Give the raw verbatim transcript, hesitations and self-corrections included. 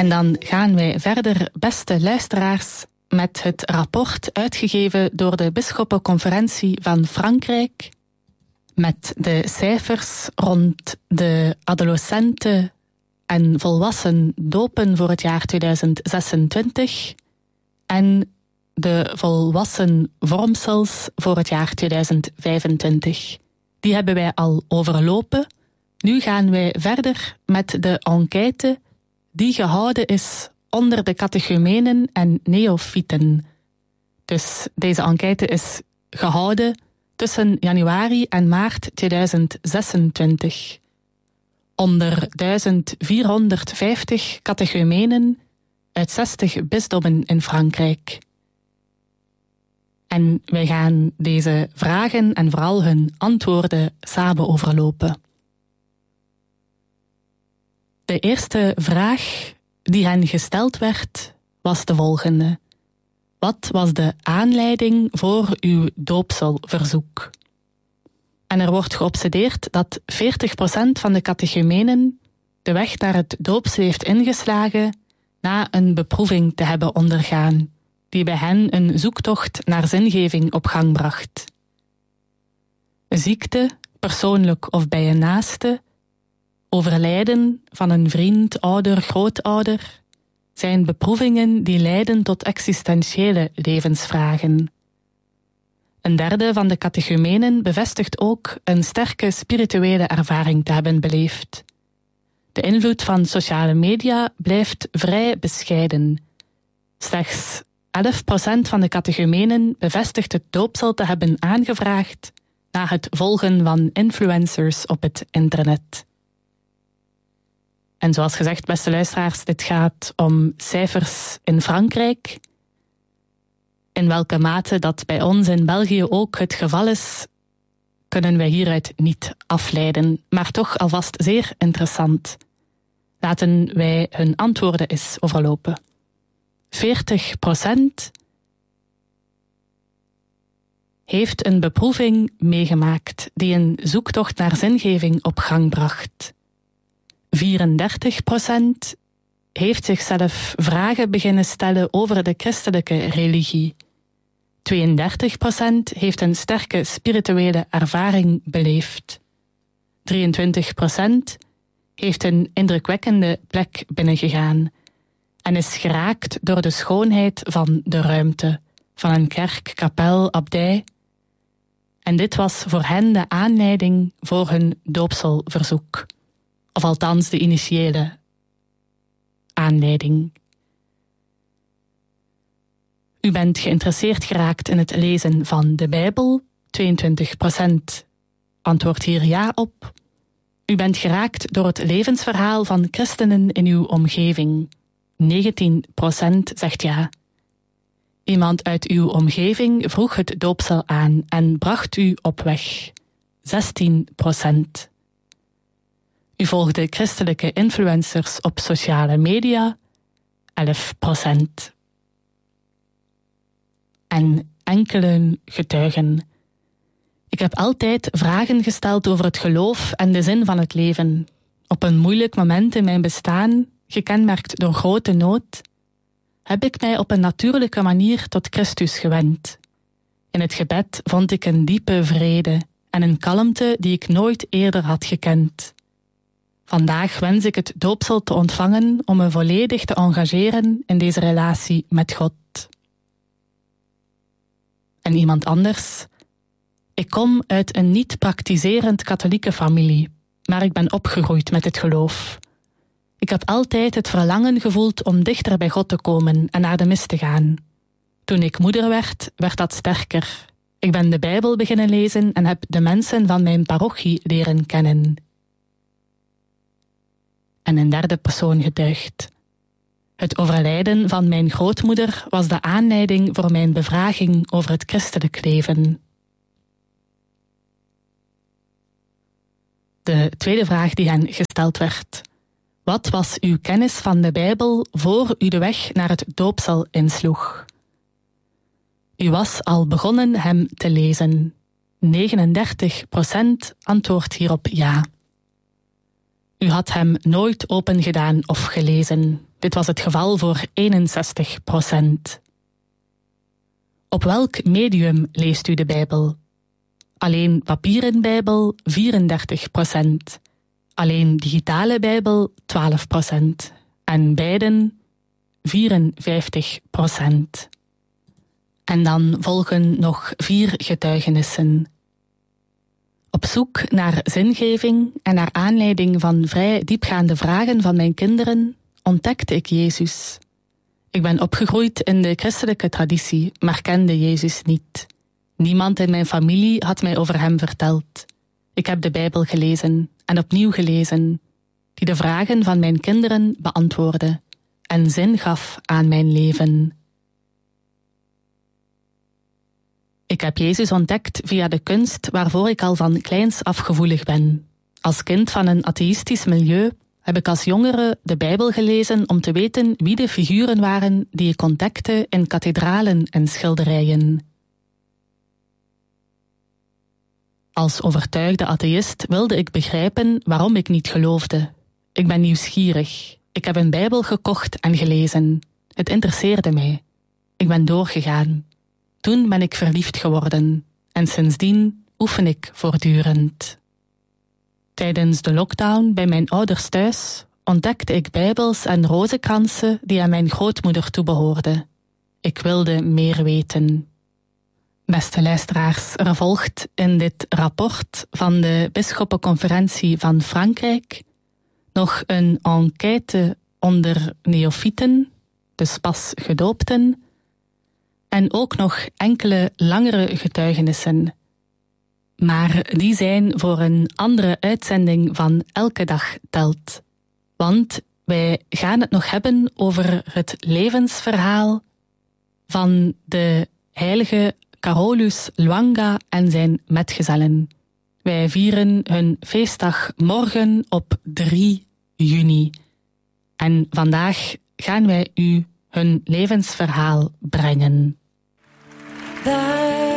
En dan gaan wij verder, beste luisteraars, met het rapport uitgegeven door de Bisschoppenconferentie van Frankrijk, met de cijfers rond de adolescenten en volwassen dopen voor het jaar tweeduizend zesentwintig en de volwassen vormsels voor het jaar tweeduizend vijfentwintig. Die hebben wij al overlopen. Nu gaan wij verder met de enquête die gehouden is onder de catechumenen en neofieten. Dus deze enquête is gehouden tussen januari en maart tweeduizend zesentwintig. Onder duizend vierhonderdvijftig catechumenen uit zestig bisdommen in Frankrijk. En wij gaan deze vragen en vooral hun antwoorden samen overlopen. De eerste vraag die hen gesteld werd, was de volgende. Wat was de aanleiding voor uw doopselverzoek? En er wordt geobsedeerd dat veertig procent van de catechumenen de weg naar het doopsel heeft ingeslagen na een beproeving te hebben ondergaan, die bij hen een zoektocht naar zingeving op gang bracht. Ziekte, persoonlijk of bij een naaste, overlijden van een vriend, ouder, grootouder, zijn beproevingen die leiden tot existentiële levensvragen. Een derde van de catechumenen bevestigt ook een sterke spirituele ervaring te hebben beleefd. De invloed van sociale media blijft vrij bescheiden. Slechts elf procent van de catechumenen bevestigt het doopsel te hebben aangevraagd na het volgen van influencers op het internet. En zoals gezegd, beste luisteraars, dit gaat om cijfers in Frankrijk. In welke mate dat bij ons in België ook het geval is, kunnen wij hieruit niet afleiden. Maar toch alvast zeer interessant. Laten wij hun antwoorden eens overlopen. veertig procent heeft een beproeving meegemaakt die een zoektocht naar zingeving op gang bracht. vierendertig procent heeft zichzelf vragen beginnen stellen over de christelijke religie. tweeëndertig procent heeft een sterke spirituele ervaring beleefd. drieëntwintig procent heeft een indrukwekkende plek binnengegaan en is geraakt door de schoonheid van de ruimte, van een kerk, kapel, abdij. En dit was voor hen de aanleiding voor hun doopselverzoek. Of althans de initiële aanleiding. U bent geïnteresseerd geraakt in het lezen van de Bijbel. tweeëntwintig procent antwoordt hier ja op. U bent geraakt door het levensverhaal van christenen in uw omgeving. negentien procent zegt ja. Iemand uit uw omgeving vroeg het doopsel aan en bracht u op weg. zestien procent. U volgde christelijke influencers op sociale media, elf procent. En enkele getuigen. Ik heb altijd vragen gesteld over het geloof en de zin van het leven. Op een moeilijk moment in mijn bestaan, gekenmerkt door grote nood, heb ik mij op een natuurlijke manier tot Christus gewend. In het gebed vond ik een diepe vrede en een kalmte die ik nooit eerder had gekend. Vandaag wens ik het doopsel te ontvangen om me volledig te engageren in deze relatie met God. En iemand anders. Ik kom uit een niet praktiserend katholieke familie, maar ik ben opgegroeid met het geloof. Ik heb altijd het verlangen gevoeld om dichter bij God te komen en naar de mis te gaan. Toen ik moeder werd, werd dat sterker. Ik ben de Bijbel beginnen lezen en heb de mensen van mijn parochie leren kennen. En een derde persoon getuigt. Het overlijden van mijn grootmoeder was de aanleiding voor mijn bevraging over het christelijk leven. De tweede vraag die hen gesteld werd. Wat was uw kennis van de Bijbel voor u de weg naar het doopsel insloeg? U was al begonnen hem te lezen. negenendertig procent antwoordt hierop ja. U had hem nooit opengedaan of gelezen. Dit was het geval voor eenenzestig procent. Op welk medium leest u de Bijbel? Alleen papieren Bijbel vierendertig procent. Alleen digitale Bijbel twaalf procent. En beiden vierenvijftig procent. En dan volgen nog vier getuigenissen. Op zoek naar zingeving en naar aanleiding van vrij diepgaande vragen van mijn kinderen ontdekte ik Jezus. Ik ben opgegroeid in de christelijke traditie, maar kende Jezus niet. Niemand in mijn familie had mij over hem verteld. Ik heb de Bijbel gelezen en opnieuw gelezen, die de vragen van mijn kinderen beantwoordde en zin gaf aan mijn leven. Ik heb Jezus ontdekt via de kunst waarvoor ik al van kleins af gevoelig ben. Als kind van een atheïstisch milieu heb ik als jongere de Bijbel gelezen om te weten wie de figuren waren die ik ontdekte in kathedralen en schilderijen. Als overtuigde atheïst wilde ik begrijpen waarom ik niet geloofde. Ik ben nieuwsgierig. Ik heb een Bijbel gekocht en gelezen. Het interesseerde mij. Ik ben doorgegaan. Toen ben ik verliefd geworden en sindsdien oefen ik voortdurend. Tijdens de lockdown bij mijn ouders thuis ontdekte ik bijbels en rozenkransen die aan mijn grootmoeder toebehoorden. Ik wilde meer weten. Beste luisteraars, er volgt in dit rapport van de Bisschoppenconferentie van Frankrijk nog een enquête onder neofieten, dus pas gedoopten, en ook nog enkele langere getuigenissen. Maar die zijn voor een andere uitzending van Elke Dag Telt. Want wij gaan het nog hebben over het levensverhaal van de heilige Carolus Lwanga en zijn metgezellen. Wij vieren hun feestdag morgen op drie juni. En vandaag gaan wij u hun levensverhaal brengen. That